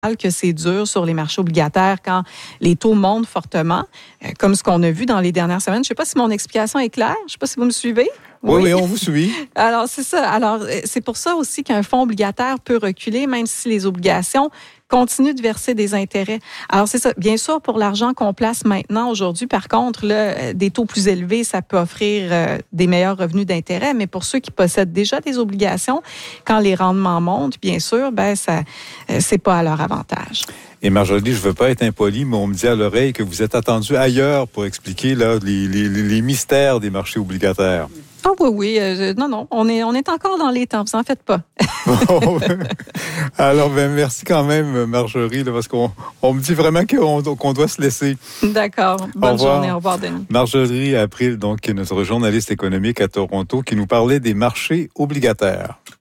que c'est dur sur les marchés obligataires quand les taux montent fortement, comme ce qu'on a vu dans les dernières semaines. Je ne sais pas si mon explication est claire. Je ne sais pas si vous me suivez. Oui, on vous suit. Alors, c'est ça. Alors, c'est pour ça aussi qu'un fonds obligataire peut reculer, même si les obligations continuent de verser des intérêts. Alors, c'est ça. Bien sûr, pour l'argent qu'on place maintenant, aujourd'hui, par contre, là, des taux plus élevés, ça peut offrir des meilleurs revenus d'intérêt. Mais pour ceux qui possèdent déjà des obligations, quand les rendements montent, bien sûr, ça, c'est pas à leur avantage. Et Marjorie, je ne veux pas être impoli, mais on me dit à l'oreille que vous êtes attendue ailleurs pour expliquer là, les mystères des marchés obligataires. Ah oui. Non, on est encore dans les temps, vous en faites pas. Alors, merci quand même, Marjorie, là, parce qu'on me dit vraiment qu'on doit se laisser. D'accord. Bonne journée. Au revoir, Denis. Marjorie April, donc, notre journaliste économique à Toronto, qui nous parlait des marchés obligataires.